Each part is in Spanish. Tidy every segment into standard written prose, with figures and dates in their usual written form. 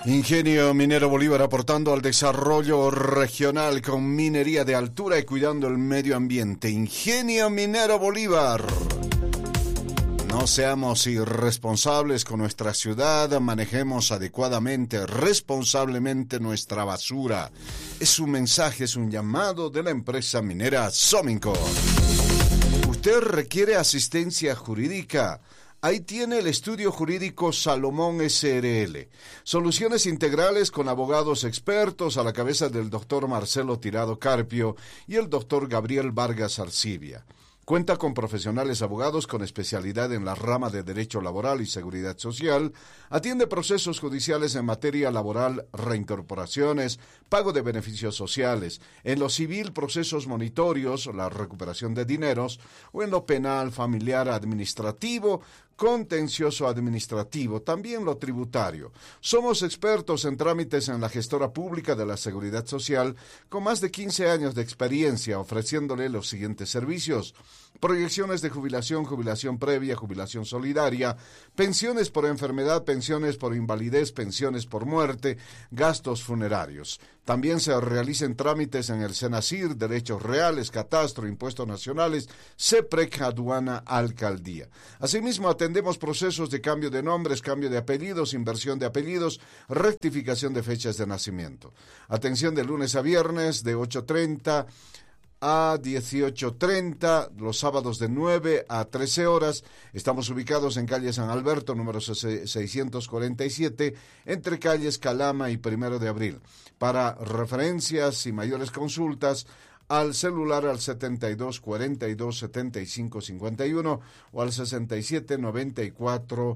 Ingenio Minero Bolívar aportando al desarrollo regional con minería de altura y cuidando el medio ambiente. Ingenio Minero Bolívar. No seamos irresponsables con nuestra ciudad, manejemos adecuadamente, responsablemente nuestra basura. Es un mensaje, es un llamado de la empresa minera Sominco. ¿Usted requiere asistencia jurídica? Ahí tiene el estudio jurídico Salomón SRL. Soluciones integrales con abogados expertos a la cabeza del doctor Marcelo Tirado Carpio y el doctor Gabriel Vargas Arcibia. Cuenta con profesionales abogados con especialidad en la rama de Derecho Laboral y Seguridad Social, atiende procesos judiciales en materia laboral, reincorporaciones, pago de beneficios sociales, en lo civil procesos monitorios, la recuperación de dineros, o en lo penal, familiar, administrativo, contencioso administrativo, también lo tributario. Somos expertos en trámites en la gestora pública de la Seguridad Social, con más de 15 años de experiencia, ofreciéndole los siguientes servicios: proyecciones de jubilación, jubilación previa, jubilación solidaria, pensiones por enfermedad, pensiones por invalidez, pensiones por muerte, gastos funerarios. También se realizan trámites en el Senacir, derechos reales, catastro, impuestos nacionales, CEPREC, aduana, alcaldía. Asimismo, atendemos procesos de cambio de nombres, cambio de apellidos, inversión de apellidos, rectificación de fechas de nacimiento. Atención de lunes a viernes de 8:30 a 18:30, los sábados de 9 a 13 horas. Estamos ubicados en calle San Alberto, número 647, entre calles Calama y 1 de Abril. Para referencias y mayores consultas, al celular al 72 42 75 51 o al 67 94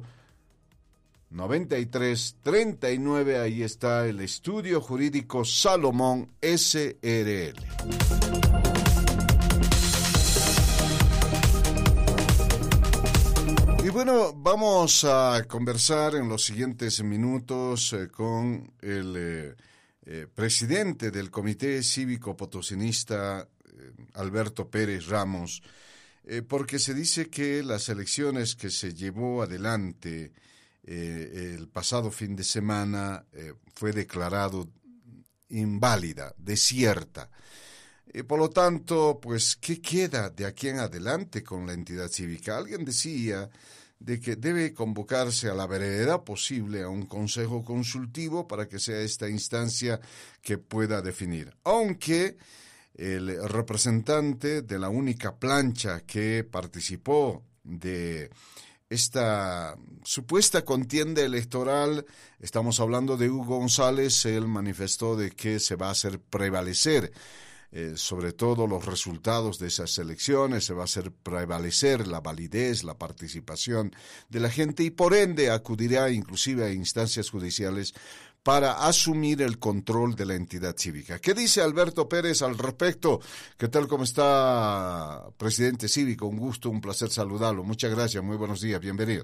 93 39. Ahí está el estudio jurídico Salomón SRL. Y bueno, vamos a conversar en los siguientes minutos con el presidente del Comité Cívico Potosinista, Alberto Pérez Ramos, porque se dice que las elecciones que se llevó adelante el pasado fin de semana fue declarado inválida, desierta. Por lo tanto, pues, ¿qué queda de aquí en adelante con la entidad cívica? Alguien decía de que debe convocarse a la brevedad posible a un consejo consultivo para que sea esta instancia que pueda definir. Aunque el representante de la única plancha que participó de esta supuesta contienda electoral, estamos hablando de Hugo González, él manifestó de que se va a hacer prevalecer sobre todo los resultados de esas elecciones, se va a hacer prevalecer la validez, la participación de la gente y por ende acudirá inclusive a instancias judiciales para asumir el control de la entidad cívica. ¿Qué dice Alberto Pérez al respecto? ¿Qué tal? ¿Cómo está, presidente cívico? Un gusto, un placer saludarlo. Muchas gracias, muy buenos días, bienvenido.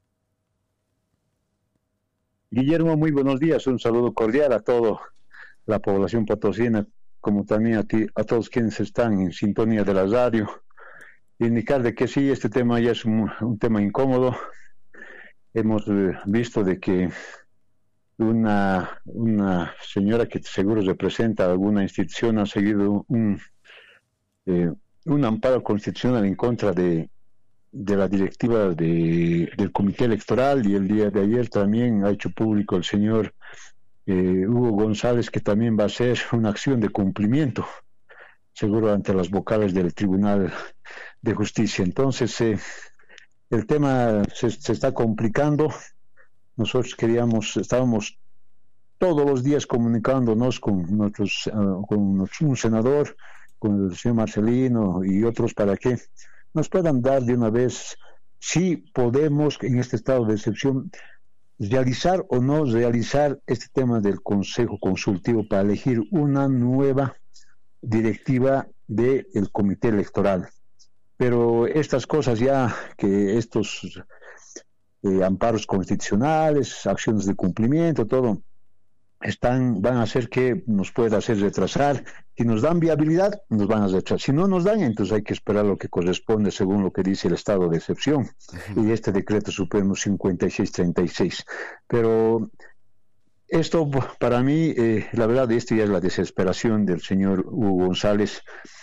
Guillermo, muy buenos días, un saludo cordial a toda la población potosina, como también a ti, a todos quienes están en sintonía de la radio. Indicar de que sí, este tema ya es un tema incómodo. Hemos visto de que una señora que seguro representa alguna institución ha seguido un amparo constitucional en contra de la directiva del Comité Electoral, y el día de ayer también ha hecho público el señor Hugo González que también va a hacer una acción de cumplimiento, seguro ante las vocales del Tribunal de Justicia. Entonces, el tema se está complicando. Nosotros estábamos todos los días comunicándonos con un senador, con el señor Marcelino y otros, para que nos puedan dar de una vez si podemos, en este estado de excepción, realizar o no realizar este tema del Consejo Consultivo para elegir una nueva directiva del Comité Electoral. Pero estas cosas ya, que estos amparos constitucionales, acciones de cumplimiento, todo, van a hacer que nos pueda hacer retrasar. Si nos dan viabilidad, nos van a retrasar. Si no nos dan, entonces hay que esperar lo que corresponde según lo que dice el estado de excepción y este decreto supremo 5636. Pero Esto para mí, la verdad, esto ya es la desesperación del señor Hugo González,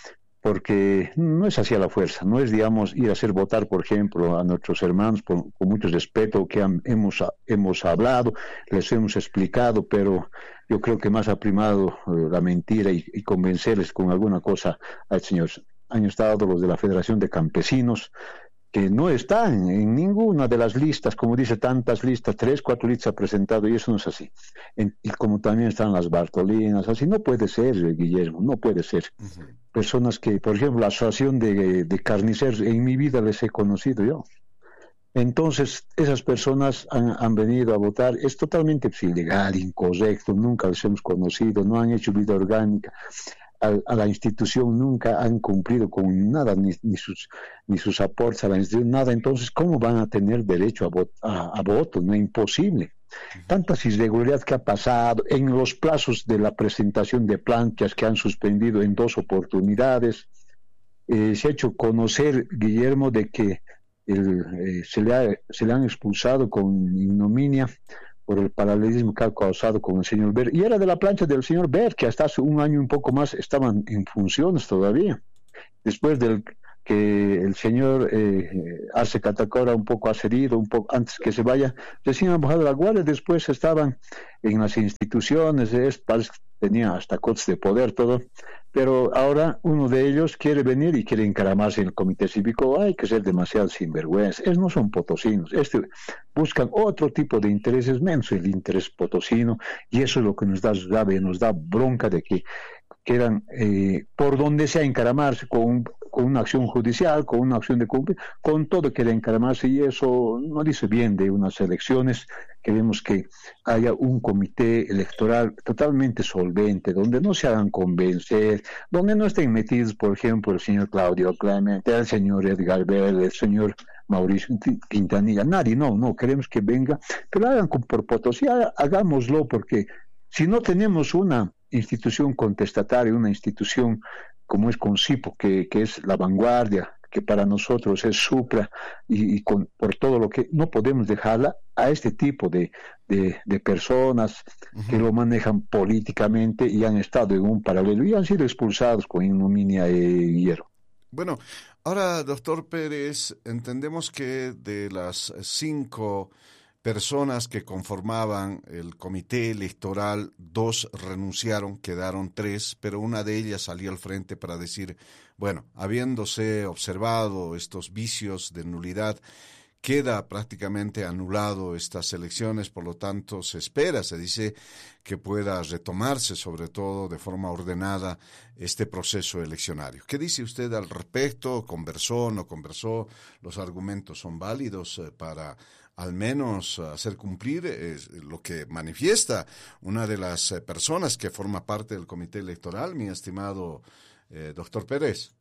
porque no es hacia la fuerza, no es, digamos, ir a hacer votar, por ejemplo, a nuestros hermanos con mucho respeto que hemos hablado, les hemos explicado, pero yo creo que más ha primado la mentira y convencerles con alguna cosa al señor. Han estado los de la Federación de Campesinos, que no están en ninguna de las listas, como dice tantas listas, 3, 4 listas ha presentado, y eso no es así. Y como también están las Bartolinas, así no puede ser, Guillermo, no puede ser. Uh-huh. Personas que, por ejemplo, la asociación de carniceros, en mi vida les he conocido yo. Entonces, esas personas han venido a votar, es totalmente ilegal, incorrecto, nunca les hemos conocido, no han hecho vida orgánica. A la institución nunca han cumplido con nada, ni sus aportes a la institución, nada. Entonces, ¿cómo van a tener derecho a voto? No es imposible. Tantas irregularidades que ha pasado en los plazos de la presentación de planchas que han suspendido en 2 oportunidades. Se ha hecho conocer, Guillermo, de que se le han expulsado con ignominia por el paralelismo que ha causado con el señor Ver, y era de la plancha del señor Ver, que hasta hace un año y un poco más estaban en funciones todavía. Después del que el señor Arce Catacora un poco ha cedido, un poco antes que se vaya, recién han bajado la guardia, después estaban en las instituciones, tenía hasta cotes de poder, todo, pero ahora uno de ellos quiere venir y quiere encaramarse en el comité cívico. Hay que ser demasiado sinvergüenza, no son potosinos, buscan otro tipo de intereses, menos el interés potosino, y eso es lo que nos da rabia, nos da bronca de que quieran por donde sea encaramarse con una acción judicial, con una acción de cumplir, con todo quieren encaramarse, y eso no dice bien de unas elecciones. Queremos que haya un comité electoral totalmente solvente, donde no se hagan convencer, donde no estén metidos, por ejemplo, el señor Claudio Clemente, el señor Edgar Verde, el señor Mauricio Quintanilla, nadie, no, queremos que venga, pero hagan por Potosí, hagámoslo, porque si no tenemos una institución contestataria, una institución como es Concipo, que es la vanguardia, que para nosotros es supra, por todo lo que no podemos dejarla a este tipo de personas que lo manejan políticamente y han estado en un paralelo y han sido expulsados con ignominia y hierro. Bueno, ahora, doctor Pérez, entendemos que de las 5 personas que conformaban el comité electoral, 2 renunciaron, quedaron 3, pero una de ellas salió al frente para decir, bueno, habiéndose observado estos vicios de nulidad, queda prácticamente anulado estas elecciones, por lo tanto se dice que pueda retomarse, sobre todo de forma ordenada, este proceso eleccionario. ¿Qué dice usted al respecto? ¿Conversó, no conversó? ¿Los argumentos son válidos para al menos hacer cumplir lo que manifiesta una de las personas que forma parte del comité electoral, mi estimado doctor Pérez?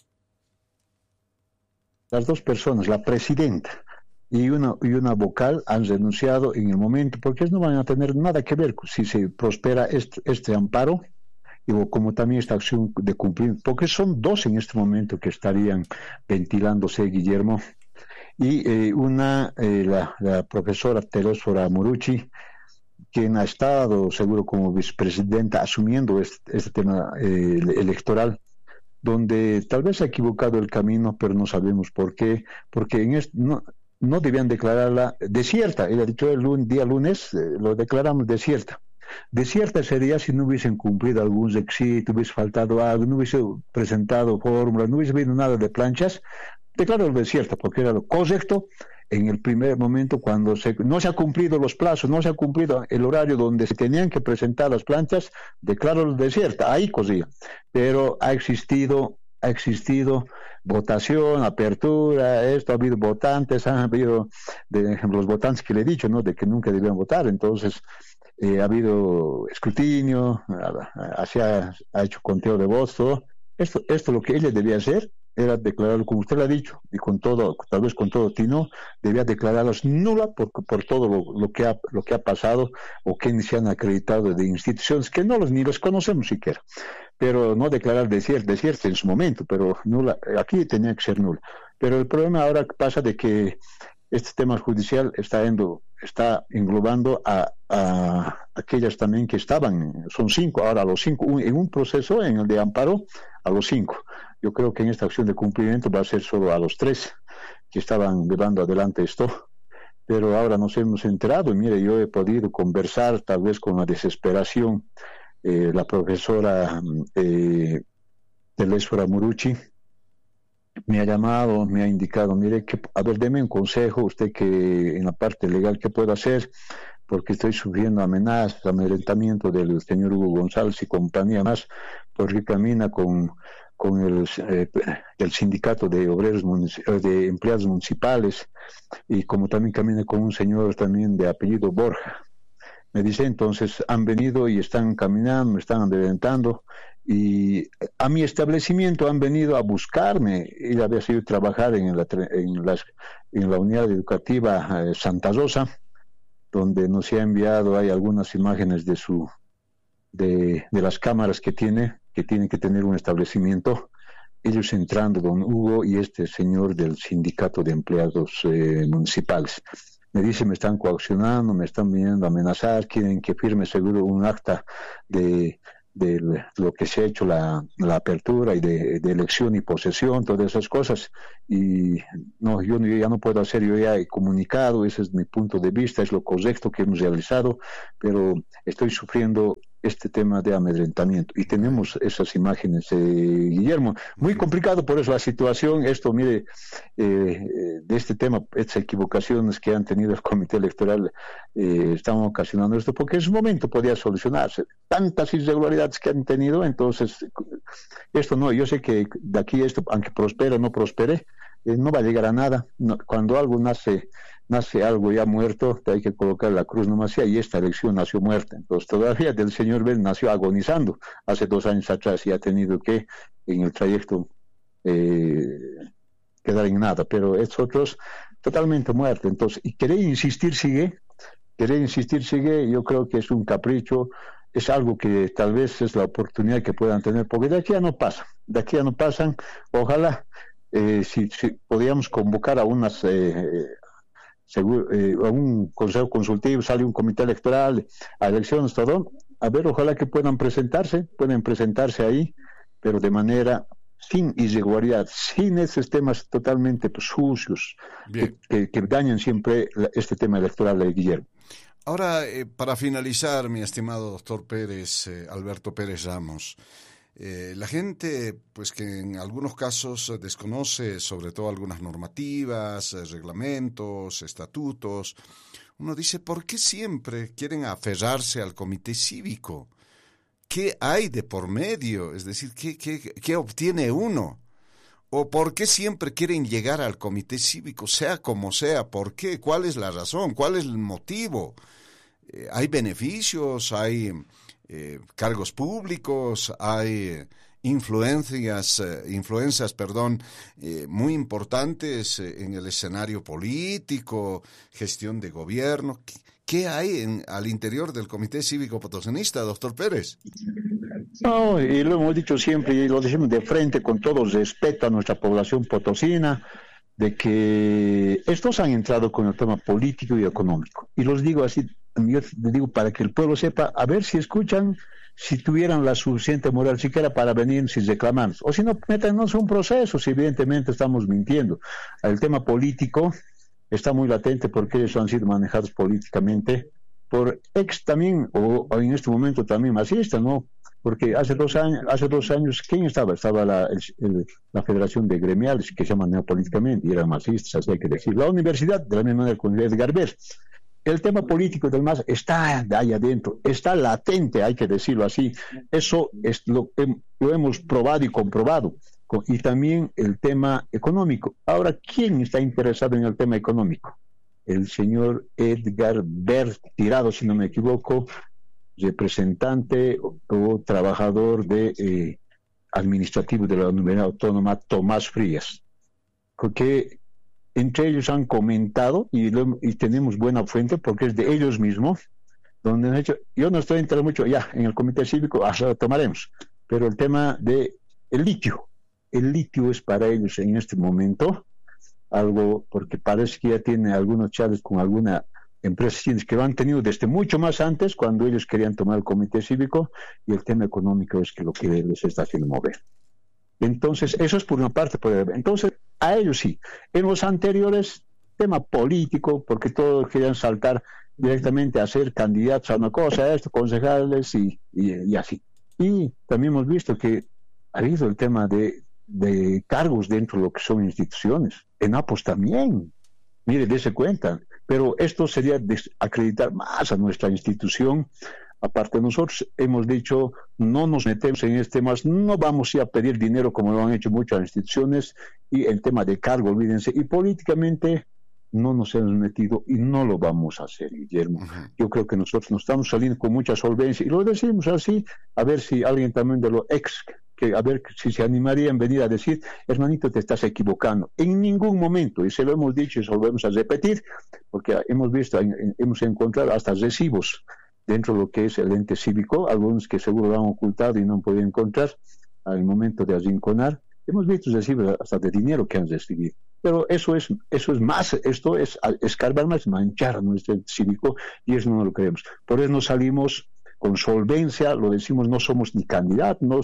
Las 2 personas, la presidenta y una vocal, han renunciado en el momento, porque no van a tener nada que ver si se prospera este amparo, y como también esta acción de cumplir, porque son 2 en este momento que estarían ventilándose, Guillermo. Y la profesora Teresa Morucci, quien ha estado seguro como vicepresidenta asumiendo este tema electoral, donde tal vez ha equivocado el camino, pero no sabemos por qué, porque no debían declararla desierta. Él ha dicho el día lunes, lo declaramos desierta. Desierta sería si no hubiesen cumplido algún requisito, hubiese faltado algo, no hubiese presentado fórmulas, no hubiese habido nada de planchas. Declaro desierta, porque era lo correcto en el primer momento, cuando no se ha cumplido los plazos, no se ha cumplido el horario donde se tenían que presentar las planchas, declaro desierta, ahí cosía. Pero ha existido votación, apertura, ha habido votantes, han habido los votantes que le he dicho, ¿no?, de que nunca debían votar. Entonces ha habido escrutinio, ha hecho conteo de votos, todo. Esto lo que ella debía hacer era declararlo, como usted lo ha dicho, y con todo, tal vez con todo tino, debía declararlos nula por todo lo que ha pasado, o que se han acreditado de instituciones que ni los conocemos siquiera, pero no declarar desierta en su momento, pero nula, aquí tenía que ser nula. Pero el problema ahora pasa de que este tema judicial está englobando a aquellas también que estaban, son 5, ahora a los 5, en un proceso en el de amparo, a los 5. Yo creo que en esta acción de cumplimiento va a ser solo a los 3 que estaban llevando adelante esto, pero ahora nos hemos enterado, y mire, yo he podido conversar tal vez con la desesperación, la profesora Telésfora Murucci me ha llamado, me ha indicado, mire, a ver, deme un consejo, usted que en la parte legal, ¿qué puedo hacer? Porque estoy sufriendo amenazas, amedrentamiento del señor Hugo González y compañía más, porque camina con el sindicato de obreros de empleados municipales, y como también camina con un señor también de apellido Borja. Me dice, entonces han venido y están caminando, me están amedrentando, y a mi establecimiento han venido a buscarme. Ella había sido trabajar en la unidad educativa Santa Rosa, donde nos ha enviado, hay algunas imágenes de las cámaras que tiene que tener un establecimiento. Ellos entrando, don Hugo y este señor del sindicato de empleados municipales. Me dice, me están coaccionando, me están viniendo a amenazar, quieren que firme seguro un acta de lo que se ha hecho la apertura y de elección y posesión, todas esas cosas. Y no, yo ya no puedo hacer, yo ya he comunicado, ese es mi punto de vista, es lo correcto que hemos realizado, pero estoy sufriendo este tema de amedrentamiento. Y tenemos esas imágenes, Guillermo. Muy complicado por eso la situación. Esto, mire, de este tema, estas equivocaciones que han tenido el Comité Electoral están ocasionando esto, porque en su momento podía solucionarse. Tantas irregularidades que han tenido, entonces, esto no, yo sé que de aquí esto, aunque prospere o no prospere, no va a llegar a nada. No, cuando algo nace algo ya muerto, hay que colocar la cruz nomás, y esta elección nació muerta. Entonces todavía del señor Bell nació agonizando hace 2 años atrás, y ha tenido que en el trayecto quedar en nada, pero estos otros totalmente muertos. Entonces, y querer insistir sigue, yo creo que es un capricho, es algo que tal vez es la oportunidad que puedan tener, porque de aquí ya no pasan. Ojalá si podíamos convocar a unas a un consejo consultivo, sale un comité electoral, a elecciones, todo, a ver, ojalá que pueden presentarse ahí, pero de manera sin irregularidad, sin esos temas totalmente sucios que dañan siempre este tema electoral de Guillermo. Ahora, para finalizar, mi estimado doctor Pérez, Alberto Pérez Ramos, la gente, pues que en algunos casos desconoce sobre todo algunas normativas, reglamentos, estatutos, uno dice, ¿por qué siempre quieren aferrarse al comité cívico? ¿Qué hay de por medio? Es decir, ¿qué obtiene uno? ¿O por qué siempre quieren llegar al comité cívico, sea como sea? ¿Por qué? ¿Cuál es la razón? ¿Cuál es el motivo? ¿Hay beneficios? ¿Hay cargos públicos? ¿Hay influencias muy importantes en el escenario político, gestión de gobierno? ¿Qué hay al interior del Comité Cívico Potosinista, doctor Pérez? No, y lo hemos dicho siempre, y lo decimos de frente con todo respeto a nuestra población potosina, de que estos han entrado con el tema político y económico. Y los digo así, yo les digo para que el pueblo sepa, a ver si escuchan, si tuvieran la suficiente moral siquiera para venir sin reclamar, o si no, métanos un proceso, si evidentemente estamos mintiendo. El tema político está muy latente porque ellos han sido manejados políticamente por ex también, o en este momento también masistas, ¿no? Porque hace dos años, ¿quién estaba? Estaba la Federación de Gremiales, que se llama políticamente, y eran masistas, así hay que decir. La universidad, de la misma manera, con Edgar Bess. El tema político del MAS está ahí adentro, está latente, hay que decirlo así. Eso es lo hemos probado y comprobado. Y también el tema económico. Ahora, ¿quién está interesado en el tema económico? El señor Edgar Bert Tirado, si no me equivoco, representante o trabajador de administrativo de la Universidad Autónoma Tomás Frías, porque entre ellos han comentado y tenemos buena fuente porque es de ellos mismos, donde han hecho, yo no estoy entrando mucho ya en el comité cívico, hasta lo tomaremos, pero el tema de el litio es para ellos en este momento algo, porque parece que ya tiene algunos chaves con alguna empresas chinas que lo han tenido desde mucho más antes, cuando ellos querían tomar el comité cívico, y el tema económico es que lo que les está haciendo mover. Entonces, eso es por una parte. Entonces, a ellos sí. En los anteriores, tema político, porque todos querían saltar directamente a ser candidatos a una cosa, a esto, concejales y así. Y también hemos visto que ha habido el tema de cargos dentro de lo que son instituciones. En APOS también. Mire, dése cuenta. Pero esto sería desacreditar más a nuestra institución. Aparte, nosotros hemos dicho, no nos metemos en este temas, no vamos a ir a pedir dinero como lo han hecho muchas instituciones, y el tema de cargo, olvídense, y políticamente no nos hemos metido y no lo vamos a hacer, Guillermo. Uh-huh. Yo creo que nosotros nos estamos saliendo con mucha solvencia, y lo decimos así, a ver si alguien también de los que a ver si se animarían a venir a decir, hermanito, te estás equivocando. En ningún momento, y se lo hemos dicho y se lo vamos a repetir, porque hemos visto, hemos encontrado hasta recibos dentro de lo que es el ente cívico, algunos que seguro lo han ocultado y no han podido encontrar al momento de arrinconar. Hemos visto recibos hasta de dinero que han recibido. Pero eso es más, esto es escarbar más, manchar a nuestro ente cívico, y eso no lo queremos. Por eso nos salimos con solvencia, lo decimos, no somos ni candidatos, no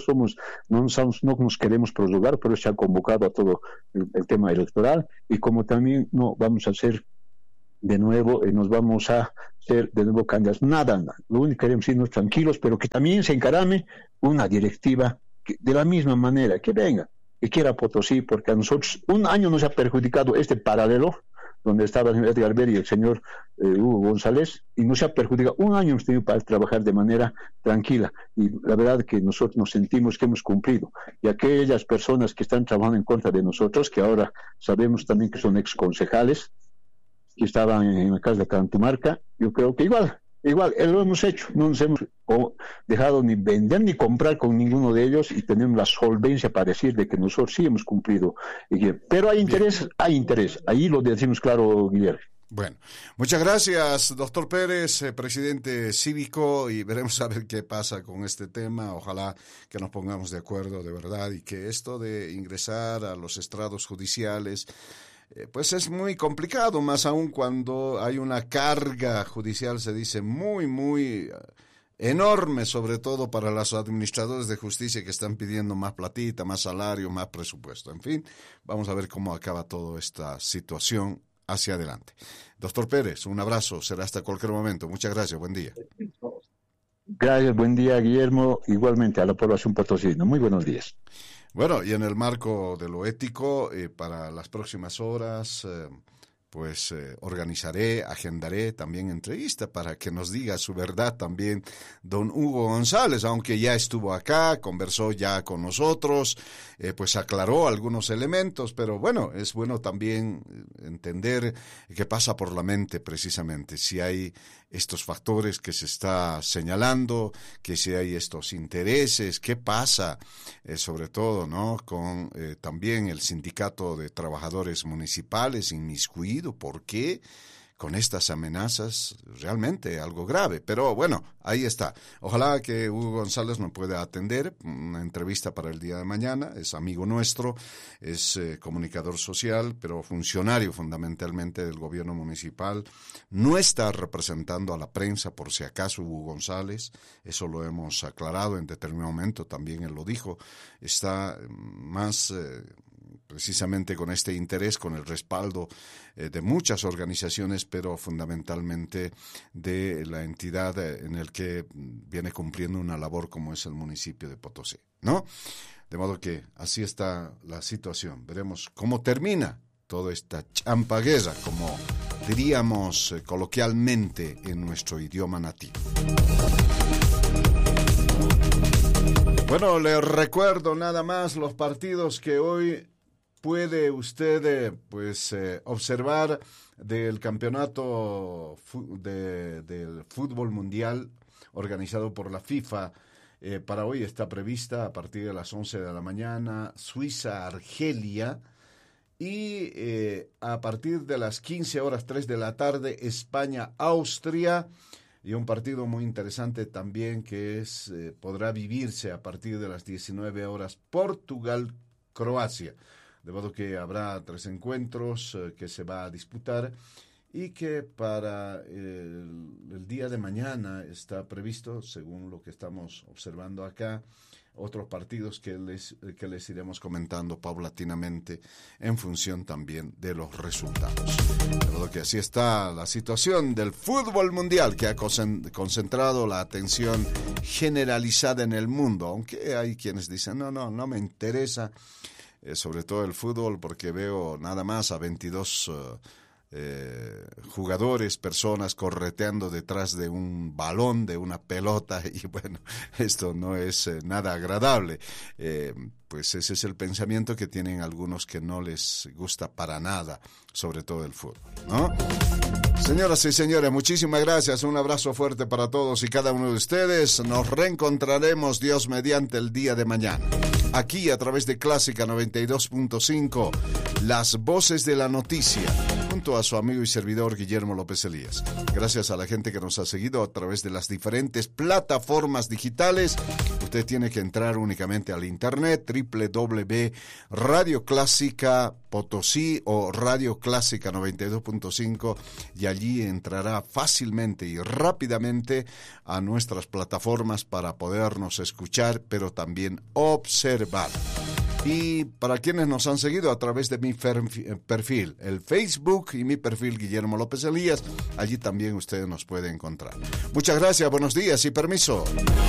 nos queremos prorrogar, pero se ha convocado a todo el tema electoral, y como también no vamos a hacer de nuevo, nos vamos a ser de nuevo candidatos, nada, lo único que queremos es irnos tranquilos, pero que también se encarame una directiva que, de la misma manera, que venga, que quiera Potosí, porque a nosotros un año nos ha perjudicado este paralelo, donde estaba el señor Edgar Beri y el señor Hugo González, y nos ha perjudicado. Un año hemos tenido para trabajar de manera tranquila, y la verdad que nosotros nos sentimos que hemos cumplido. Y aquellas personas que están trabajando en contra de nosotros, que ahora sabemos también que son exconcejales, que estaban en la casa de Cantumarca, yo creo que igual, lo hemos hecho, no nos hemos dejado ni vender ni comprar con ninguno de ellos, y tenemos la solvencia para decir de que nosotros sí hemos cumplido. Pero hay interés, ahí lo decimos claro, Guillermo. Bueno, muchas gracias, doctor Pérez, presidente cívico, y veremos a ver qué pasa con este tema. Ojalá que nos pongamos de acuerdo de verdad, y que esto de ingresar a los estrados judiciales pues es muy complicado, más aún cuando hay una carga judicial, se dice, muy enorme, sobre todo para los administradores de justicia que están pidiendo más platita, más salario, más presupuesto. En fin, vamos a ver cómo acaba toda esta situación hacia adelante. Doctor Pérez, un abrazo, será hasta cualquier momento. Muchas gracias, buen día. Gracias, buen día, Guillermo. Igualmente a la población potosina. Muy buenos días. Bueno, y en el marco de lo ético, para las próximas horas, organizaré, agendaré también entrevista para que nos diga su verdad también don Hugo González, aunque ya estuvo acá, conversó ya con nosotros, pues aclaró algunos elementos, pero bueno, es bueno también entender qué pasa por la mente precisamente, si hay estos factores que se está señalando, que si hay estos intereses, qué pasa, sobre todo, ¿no?, con también el sindicato de trabajadores municipales inmiscuido. ¿Por qué? Con estas amenazas, realmente algo grave. Pero bueno, ahí está. Ojalá que Hugo González nos pueda atender. Una entrevista para el día de mañana. Es amigo nuestro, es comunicador social, pero funcionario fundamentalmente del gobierno municipal. No está representando a la prensa, por si acaso, Hugo González. Eso lo hemos aclarado en determinado momento. También él lo dijo. Está más precisamente con este interés, con el respaldo de muchas organizaciones, pero fundamentalmente de la entidad en el que viene cumpliendo una labor como es el municipio de Potosí, ¿no? De modo que así está la situación. Veremos cómo termina toda esta champaguesa, como diríamos coloquialmente en nuestro idioma nativo. Bueno, le recuerdo nada más los partidos que hoy puede usted observar del campeonato del fútbol mundial organizado por la FIFA. Para hoy está prevista a partir de las 11 de la mañana Suiza-Argelia, y a partir de las 15 horas 3 de la tarde España-Austria, y un partido muy interesante también que podrá vivirse a partir de las 19 horas Portugal-Croacia. De modo que habrá 3 encuentros que se va a disputar, y que para el día de mañana está previsto, según lo que estamos observando acá, otros partidos que les iremos comentando paulatinamente en función también de los resultados. De modo que así está la situación del fútbol mundial, que ha concentrado la atención generalizada en el mundo, aunque hay quienes dicen, no me interesa, sobre todo el fútbol, porque veo nada más a 22 jugadores, personas correteando detrás de un balón, de una pelota, y bueno, esto no es nada agradable. Pues ese es el pensamiento que tienen algunos que no les gusta para nada, sobre todo el fútbol, ¿no? Señoras y señores, muchísimas gracias, un abrazo fuerte para todos y cada uno de ustedes. Nos reencontraremos, Dios mediante, el día de mañana, aquí a través de Clásica 92.5, las voces de la noticia, junto a su amigo y servidor Guillermo López Elías. Gracias a la gente que nos ha seguido a través de las diferentes plataformas digitales. Usted tiene que entrar únicamente al internet, www.radioclásica Potosí o Radio Clásica 92.5, y allí entrará fácilmente y rápidamente a nuestras plataformas para podernos escuchar, pero también observar. Y para quienes nos han seguido a través de mi perfil, el Facebook y mi perfil Guillermo López Elías, allí también ustedes nos pueden encontrar. Muchas gracias, buenos días y permiso.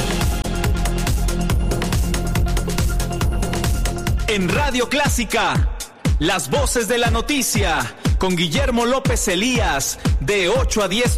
En Radio Clásica, las voces de la noticia, con Guillermo López Elías, de 8 a 10